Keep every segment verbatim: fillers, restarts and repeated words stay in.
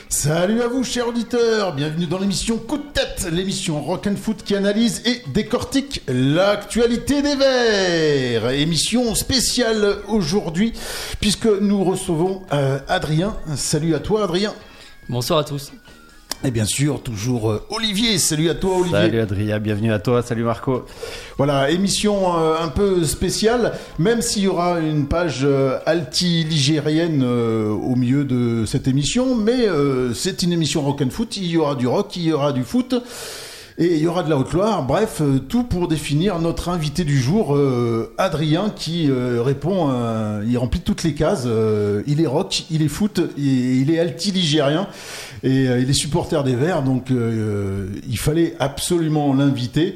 Salut à vous, chers auditeurs, bienvenue dans l'émission Coup de tête, l'émission Rock and Foot qui analyse et décortique l'actualité des Verts. Émission spéciale aujourd'hui, puisque nous recevons euh, Adrien. Salut à toi, Adrien. Bonsoir à tous. Et bien sûr, toujours euh, Olivier. Salut à toi, Olivier. Salut Adrien, bienvenue à toi. Salut Marco. Voilà, émission euh, un peu spéciale, même s'il y aura une page euh, alti-ligérienne euh, au milieu de cette émission, mais euh, c'est une émission rock and foot. Il y aura du rock, il y aura du foot. Et il y aura de la Haute-Loire, bref, euh, tout pour définir notre invité du jour, euh, Adrien, qui euh, répond, euh, il remplit toutes les cases, euh, il est rock, il est foot, et il est alti-ligérien, et euh, il est supporter des Verts, donc euh, il fallait absolument l'inviter.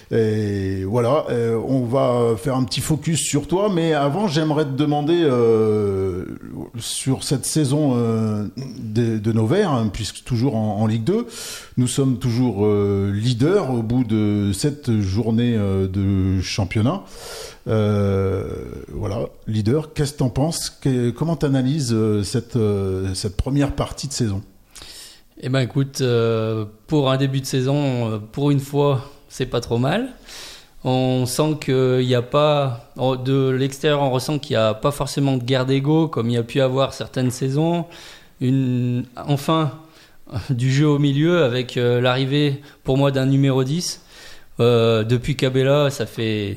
Et voilà, euh, on va faire un petit focus sur toi, mais avant j'aimerais te demander euh, sur cette saison euh, de, de nos Verts, hein, puisque toujours en, en Ligue deux, nous sommes toujours euh, leaders au bout de cette journée euh, de championnat. Euh, voilà, leader, qu'est-ce que t'en penses? que, Comment t'analyses euh, cette, euh, cette première partie de saison? Eh ben écoute, euh, pour un début de saison, euh, pour une fois, c'est pas trop mal. On sent qu'il n'y a pas, de l'extérieur, on ressent qu'il n'y a pas forcément de guerre d'ego comme il y a pu avoir certaines saisons. Une, enfin, du jeu au milieu avec euh, l'arrivée pour moi d'un numéro dix. Euh, depuis Cabella, ça fait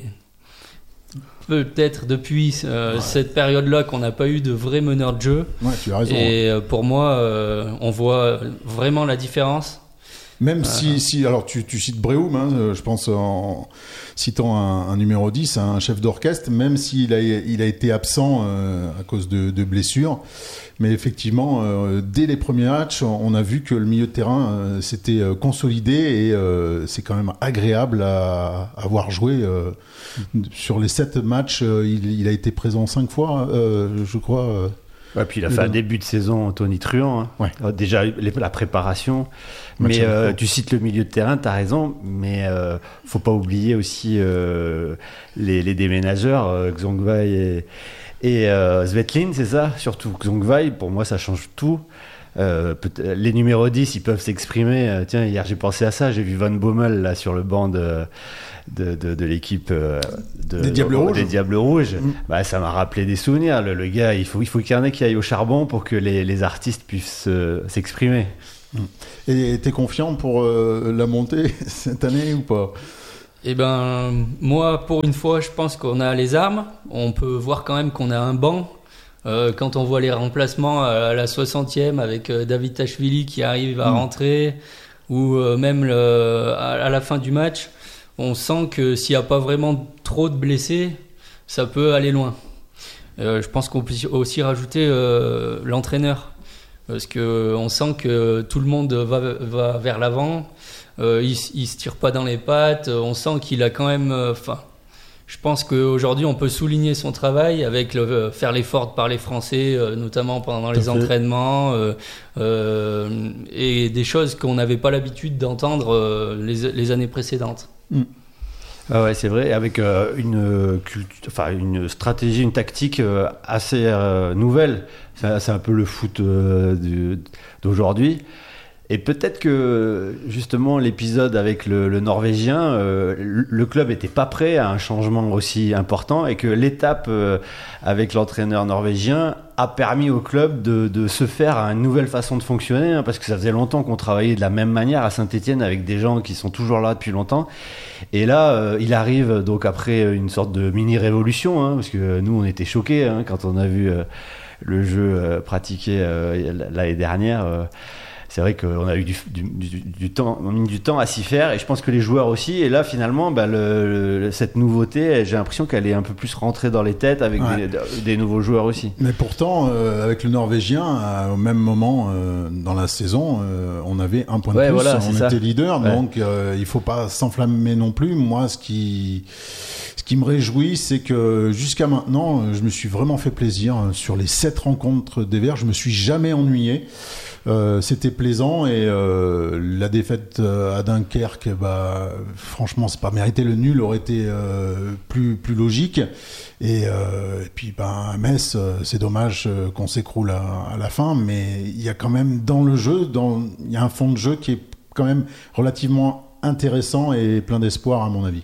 peut-être depuis euh, ouais. cette période-là qu'on n'a pas eu de vrai meneur de jeu. Ouais, tu as raison. Et euh, pour moi, euh, on voit vraiment la différence. Même ah, si, si, alors tu, tu cites Breum, hein, je pense en citant un, un numéro dix, un chef d'orchestre, même s'il a, il a été absent euh, à cause de, de blessures. Mais effectivement, euh, dès les premiers matchs, on a vu que le milieu de terrain euh, s'était euh, consolidé et euh, c'est quand même agréable à, à voir jouer. Euh, sur les sept matchs, euh, il, il a été présent cinq fois, euh, je crois. Euh, Ouais, puis il a fait un début de saison Tony Truant. Hein. Ouais. Déjà, les, la préparation. Mais euh, tu cites le milieu de terrain, tu as raison. Mais il euh, ne faut pas oublier aussi euh, les, les déménageurs, euh, Xongwai et, et euh, Svetlin, c'est ça? Surtout Xongwai, pour moi, ça change tout. Euh, les numéros dix, ils peuvent s'exprimer. Euh, tiens, hier, j'ai pensé à ça. J'ai vu Van Bommel là, sur le banc de... De, de, de l'équipe euh, de, des Diables Rouges. Des Diables Rouges. Mmh. Bah, ça m'a rappelé des souvenirs. Le, le gars, il faut, il faut qu'il y en ait qui aillent au charbon pour que les, les artistes puissent euh, s'exprimer. Mmh. Et t'es confiant pour euh, la montée cette année ou pas? Eh ben, moi, pour une fois, je pense qu'on a les armes. On peut voir quand même qu'on a un banc. Euh, quand on voit les remplacements à la soixantième avec euh, David Tachvili qui arrive à mmh. rentrer, ou euh, même le, à, à la fin du match, on sent que s'il n'y a pas vraiment trop de blessés, ça peut aller loin. Euh, je pense qu'on peut aussi rajouter euh, l'entraîneur. Parce qu'on sent que tout le monde va, va vers l'avant. Euh, il ne se tire pas dans les pattes. On sent qu'il a quand même... Enfin, euh, je pense qu'aujourd'hui, on peut souligner son travail avec le, euh, faire l'effort de parler français, euh, notamment pendant les entraînements, euh, euh, et des choses qu'on n'avait pas l'habitude d'entendre euh, les, les années précédentes. Mmh. Ah ouais, c'est vrai, avec euh, une, culture, enfin, une stratégie, une tactique euh, assez euh, nouvelle. C'est, c'est un peu le foot euh, du, d'aujourd'hui. Et peut-être que justement l'épisode avec le, le Norvégien, euh, le club n'était pas prêt à un changement aussi important et que l'étape euh, avec l'entraîneur norvégien a permis au club de, de se faire à une nouvelle façon de fonctionner, hein, parce que ça faisait longtemps qu'on travaillait de la même manière à Saint-Étienne avec des gens qui sont toujours là depuis longtemps. Et là, euh, il arrive donc après une sorte de mini-révolution, hein, parce que nous on était choqués hein, quand on a vu euh, le jeu euh, pratiqué euh, l'année dernière. Euh, C'est vrai qu'on a eu du, du, du, du temps, on a mis du temps à s'y faire, et je pense que les joueurs aussi. Et là, finalement, bah, le, le, cette nouveauté, j'ai l'impression qu'elle est un peu plus rentrée dans les têtes avec ouais. des, des nouveaux joueurs aussi. Mais pourtant, euh, avec le Norvégien, à, au même moment euh, dans la saison, euh, on avait un point de ouais, plus, voilà, on ça. était leader, ouais. donc euh, il ne faut pas s'enflammer non plus. Moi, ce qui, ce qui me réjouit, c'est que jusqu'à maintenant, je me suis vraiment fait plaisir sur les sept rencontres des Verts. Je ne me suis jamais ennuyé. Euh, c'était plaisant et euh, la défaite à Dunkerque, bah, franchement, c'est pas mérité. Le nul aurait été euh, plus plus logique. Et, euh, et puis, ben, à Metz, c'est dommage qu'on s'écroule à, à la fin, mais il y a quand même dans le jeu, dans il y a un fond de jeu qui est quand même relativement intéressant et plein d'espoir à mon avis.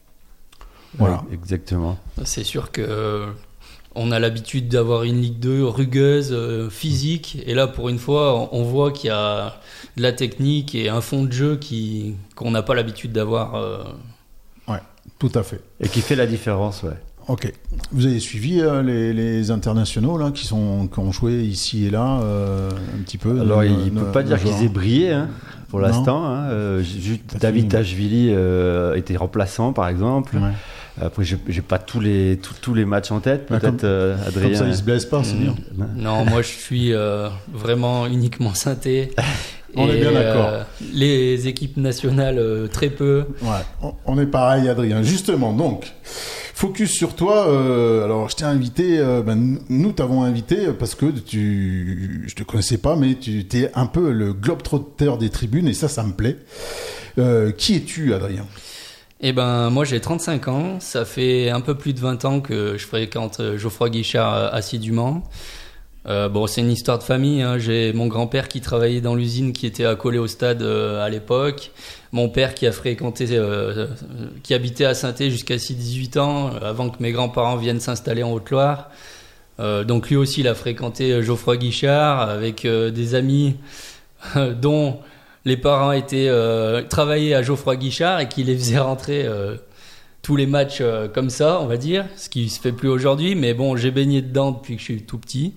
Voilà, ouais, exactement. C'est sûr que euh, on a l'habitude d'avoir une Ligue deux rugueuse, euh, physique, et là pour une fois, on, on voit qu'il y a de la technique et un fond de jeu qui qu'on n'a pas l'habitude d'avoir. Euh... Ouais, tout à fait. Et qui fait la différence, ouais. Ok. Vous avez suivi euh, les, les internationaux là qui sont qui ont joué ici et là euh, un petit peu. Alors de, il ne peut pas dire qu'ils aient brillé hein, pour non. l'instant. Hein. Euh, juste David Tachvili euh, était remplaçant par exemple. Ouais. Après j'ai, j'ai pas tous les tous, tous les matchs en tête. Peut-être comme, euh, Adrien. Comme ça il se blesse pas, c'est mmh. bien. Non, moi je suis euh, vraiment uniquement synthé. On et est bien d'accord. Euh, les équipes nationales euh, très peu. Ouais, on, on est pareil, Adrien. Justement, donc. Focus sur toi. Euh, alors, je t'ai invité. Euh, ben, nous t'avons invité parce que tu, je te connaissais pas, mais tu étais un peu le globe-trotter des tribunes et ça, ça me plaît. Euh, qui es-tu, Adrien ? Eh ben, moi, j'ai trente-cinq ans. Ça fait un peu plus de vingt ans que je fréquente Geoffroy Guichard assidûment. Euh, bon, c'est une histoire de famille. Hein. J'ai mon grand-père qui travaillait dans l'usine qui était accolée au stade euh, à l'époque. Mon père qui a fréquenté, euh, qui habitait à Saint-Thé jusqu'à ses dix-huit ans, avant que mes grands-parents viennent s'installer en Haute-Loire. Euh, donc lui aussi, il a fréquenté Geoffroy Guichard avec euh, des amis euh, dont les parents étaient euh, travaillaient à Geoffroy Guichard et qui les faisaient rentrer euh, tous les matchs euh, comme ça, on va dire, ce qui se fait plus aujourd'hui. Mais bon, j'ai baigné dedans depuis que je suis tout petit.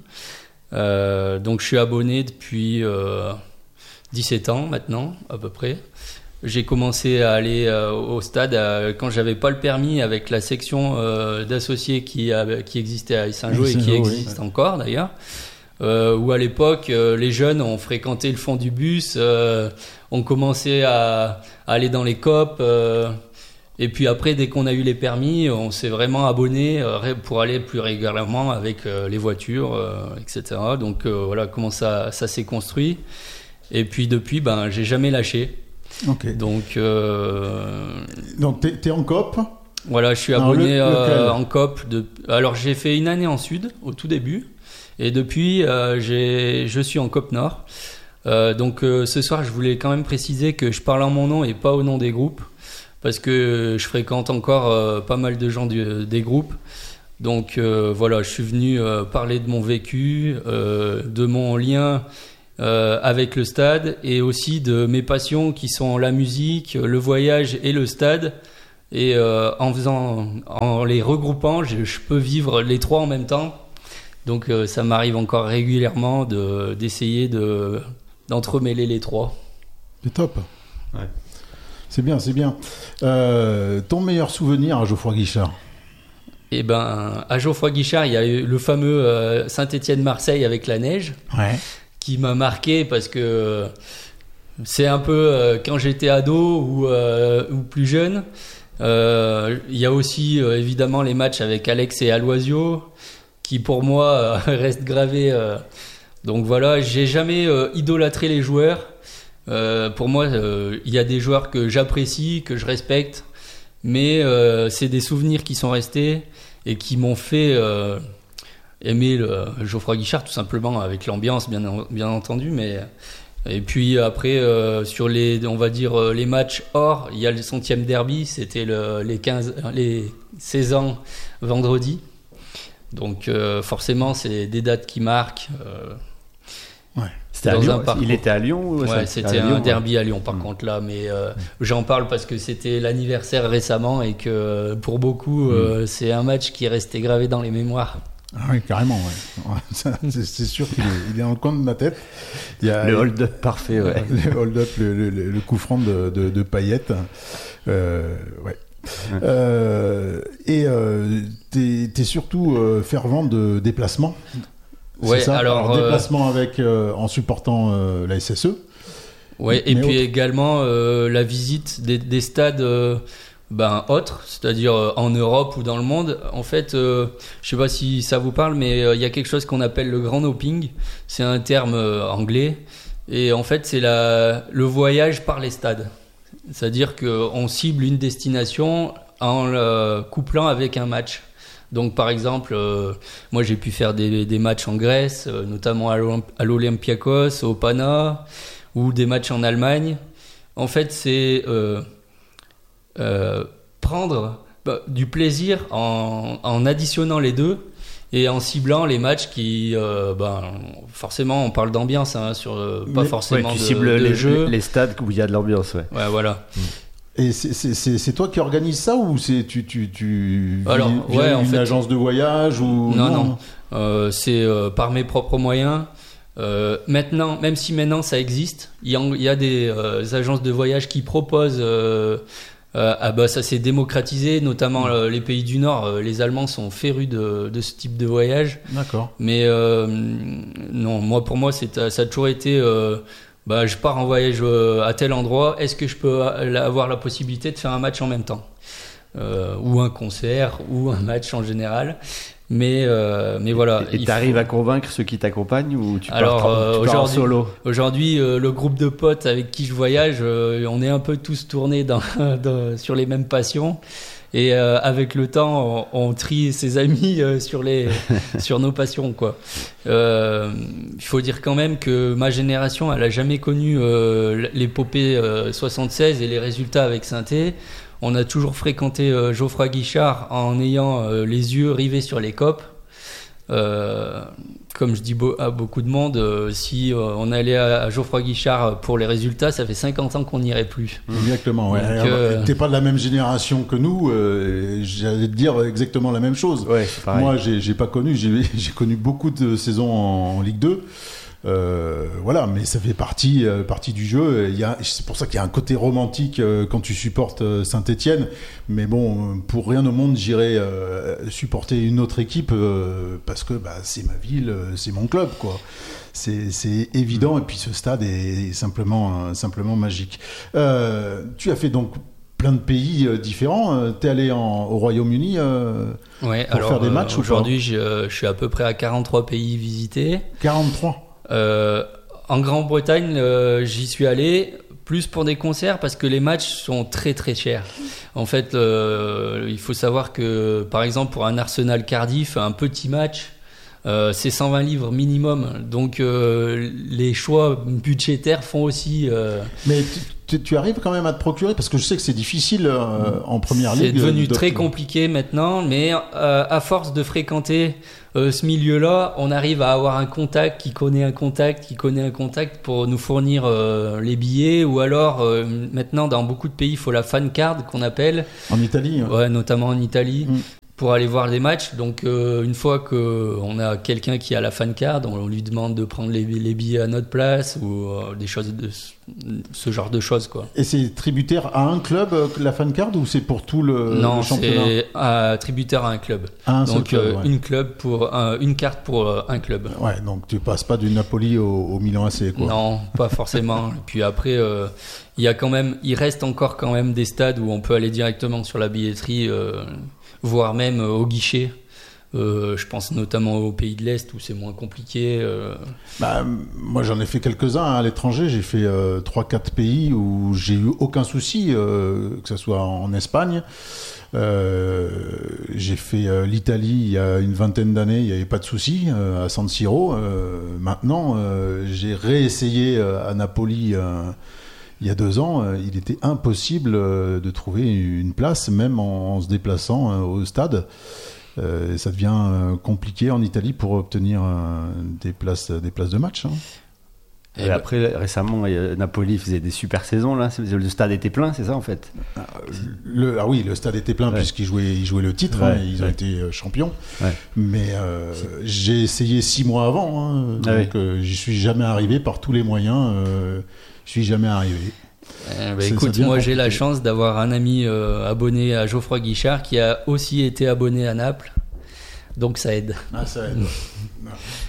Euh, donc je suis abonné depuis euh, dix-sept ans maintenant, à peu près. J'ai commencé à aller euh, au stade euh, quand j'avais pas le permis avec la section euh, d'associés qui, a, qui existait à Saint-Jean et qui oui, existe oui. encore d'ailleurs. Euh, où à l'époque, euh, les jeunes ont fréquenté le fond du bus, euh, ont commencé à, à aller dans les copes. Euh, et puis après, dès qu'on a eu les permis, on s'est vraiment abonné euh, pour aller plus régulièrement avec euh, les voitures, euh, et cetera. Donc euh, voilà comment ça, ça s'est construit. Et puis depuis, ben, j'ai jamais lâché. Okay. Donc, euh... donc t'es, t'es en cop. Voilà, je suis abonné Alors, le, euh, en cop. De... Alors j'ai fait une année en sud au tout début, et depuis euh, j'ai, je suis en cop nord. Euh, donc euh, ce soir, je voulais quand même préciser que je parle en mon nom et pas au nom des groupes, parce que je fréquente encore euh, pas mal de gens du, des groupes. Donc euh, voilà, je suis venu euh, parler de mon vécu, euh, de mon lien. Euh, avec le stade et aussi de mes passions qui sont la musique, le voyage et le stade. Et euh, en faisant, en les regroupant, je, je peux vivre les trois en même temps. Donc euh, ça m'arrive encore régulièrement de, d'essayer de, d'entremêler les trois. C'est top. Ouais. C'est bien, c'est bien. Euh, ton meilleur souvenir à Geoffroy Guichard ? Eh ben, à Geoffroy Guichard, il y a eu le fameux euh, Saint-Étienne-Marseille avec la neige. Ouais. Qui m'a marqué parce que c'est un peu euh, quand j'étais ado ou, euh, ou plus jeune. Euh, il y a aussi euh, évidemment les matchs avec Alex et Aloisio qui pour moi euh, restent gravés. Euh. Donc voilà, j'ai jamais euh, idolâtré les joueurs. Euh, pour moi, euh, il y a des joueurs que j'apprécie, que je respecte, mais euh, c'est des souvenirs qui sont restés et qui m'ont fait... Euh, aimer le Geoffroy Guichard tout simplement avec l'ambiance bien bien entendu, mais et puis après euh, sur les on va dire les matchs hors, il y a le centième derby, c'était le, les quinze les seize ans vendredi, donc euh, forcément c'est des dates qui marquent. Euh, ouais. C'était à Lyon. Il était à Lyon ou ouais, c'était un Lyon, derby ouais. à Lyon par mmh. contre là, mais euh, mmh. j'en parle parce que c'était l'anniversaire récemment et que pour beaucoup mmh. euh, c'est un match qui est resté gravé dans les mémoires. Ah oui, carrément, ouais. c'est, c'est sûr qu'il est, il est dans le coin de ma tête. Il y a, le hold-up parfait, ouais. Le hold-up, le, le, le coup franc de, de, de Payet. Euh, ouais. ouais. Euh, et euh, t'es, t'es surtout euh, fervent de déplacement. Ouais, c'est ça alors, alors déplacement euh... avec, euh, en supportant euh, la S S E. Ouais, et puis autre... également euh, la visite des, des stades. Euh, ben, autre, c'est-à-dire euh, en Europe ou dans le monde. En fait, euh, je sais pas si ça vous parle, mais il euh, y a quelque chose qu'on appelle le grand hopping. C'est un terme euh, anglais. Et en fait, c'est la, le voyage par les stades. C'est-à-dire qu'on cible une destination en le couplant avec un match. Donc, par exemple, euh, moi, j'ai pu faire des, des matchs en Grèce, euh, notamment à, l'Olymp- à l'Olympiakos, au Pana, ou des matchs en Allemagne. En fait, c'est euh, euh, prendre bah, du plaisir en, en additionnant les deux et en ciblant les matchs qui, euh, ben, forcément, on parle d'ambiance, hein, sur euh, pas Mais, forcément ouais, tu de, cibles de les, jeu. les, les stades où il y a de l'ambiance, ouais. Ouais, voilà. Et c'est, c'est, c'est, c'est toi qui organises ça ou c'est tu tu tu Alors, via ouais, une en fait, agence de voyage ou Non, non. Euh, c'est euh, par mes propres moyens. Euh, maintenant, même si maintenant ça existe, il y a, il y a des euh, agences de voyage qui proposent. Euh, euh, ah bah ça s'est démocratisé, notamment euh, les pays du Nord. Euh, les Allemands sont férus de, de ce type de voyage. D'accord. Mais euh, non, moi pour moi, c'est, ça a toujours été. Euh, bah, je pars en voyage euh, à tel endroit. Est-ce que je peux avoir la possibilité de faire un match en même temps, euh, ou un concert, ou un match en général. Mais, euh, mais voilà. Et tu arrives faut... à convaincre ceux qui t'accompagnent ou tu Alors, pars, euh, tu pars en solo? Aujourd'hui, euh, le groupe de potes avec qui je voyage, euh, on est un peu tous tournés dans, dans, sur les mêmes passions. Et euh, avec le temps, on, on trie ses amis euh, sur, les, sur nos passions, quoi. Euh, il faut dire quand même que ma génération, elle a jamais connu euh, l'épopée euh, soixante-seize et les résultats avec Saint-Étienne. On a toujours fréquenté euh, Geoffroy Guichard en ayant euh, les yeux rivés sur les copes. Euh, comme je dis beau, à beaucoup de monde, euh, si euh, on allait à, à Geoffroy Guichard pour les résultats, ça fait cinquante ans qu'on n'irait plus. Exactement, ouais. Donc, euh... T'es pas de la même génération que nous, euh, j'allais te dire exactement la même chose. Ouais, moi, j'ai, j'ai pas connu, j'ai, j'ai connu beaucoup de saisons en, en Ligue deux. Euh, voilà, mais ça fait partie, euh, partie du jeu. Il y a, c'est pour ça qu'il y a un côté romantique euh, quand tu supportes euh, Saint-Étienne. Mais bon, pour rien au monde, j'irai euh, supporter une autre équipe euh, parce que bah, c'est ma ville, euh, c'est mon club, quoi. C'est, c'est évident. Et puis ce stade est simplement, euh, simplement magique. Euh, tu as fait donc plein de pays euh, différents. Euh, t'es allé en, au Royaume-Uni euh, ouais, pour alors, faire des matchs euh, aujourd'hui, je, je suis à peu près à quarante-trois pays visités. quarante-trois Euh, en Grande-Bretagne, euh, j'y suis allé plus pour des concerts parce que les matchs sont très très chers. En fait, euh, il faut savoir que par exemple pour un Arsenal Cardiff, un petit match, euh, c'est cent vingt livres minimum. Donc euh, les choix budgétaires font aussi. Euh... Mais tu, tu arrives quand même à te procurer parce que je sais que c'est difficile euh, en première c'est ligue. C'est devenu de... très compliqué maintenant, mais euh, à force de fréquenter Euh, ce milieu-là, on arrive à avoir un contact qui connaît un contact qui connaît un contact pour nous fournir euh, les billets, ou alors euh, maintenant dans beaucoup de pays il faut la fan card qu'on appelle. En Italie. Ouais, ouais notamment en Italie. Mm. Pour aller voir les matchs. Donc euh, une fois qu'on a quelqu'un qui a la fan card, on, on lui demande de prendre les, les billets à notre place ou euh, des choses de ce genre de choses, quoi. Et c'est tributaire à un club, la fan card, ou c'est pour tout le, non, le championnat? Non, c'est à, tributaire à un club. À un donc seul club, euh, ouais. une club pour un, une carte pour euh, un club. Ouais, donc tu passes pas du Napoli au, au Milan A C, quoi. Non, pas forcément. Et puis après, euh, il y a quand même, il reste encore quand même des stades où on peut aller directement sur la billetterie, euh, voire même euh, au guichet. Euh, je pense notamment aux pays de l'Est où c'est moins compliqué. Euh... Bah, moi, j'en ai fait quelques-uns hein, à l'étranger. J'ai fait euh, trois quatre pays où j'ai eu aucun souci, euh, que ce soit en Espagne. Euh, j'ai fait euh, l'Italie il y a une vingtaine d'années, il n'y avait pas de souci, euh, à San Siro. Euh, maintenant, euh, j'ai réessayé euh, à Napoli euh, il y a deux ans. Euh, il était impossible euh, de trouver une place, même en, en se déplaçant euh, au stade. Euh, ça devient euh, compliqué en Italie pour obtenir euh, des places, des places de match. Hein. Et, Et après, récemment, Napoli faisait des super saisons. Là. Le stade était plein, c'est ça en fait? le, Ah oui, le stade était plein ouais. puisqu'ils jouaient, ils jouaient le titre. Ouais, hein, ils ouais. ont été champions. Ouais. Mais euh, j'ai essayé six mois avant. Hein, ah donc oui. euh, j'y suis jamais arrivé par tous les moyens. Euh, je suis jamais arrivé. Euh, bah, écoute, moi j'ai la chance d'avoir un ami euh, abonné à Geoffroy Guichard qui a aussi été abonné à Naples, donc ça aide. Ah, ça aide.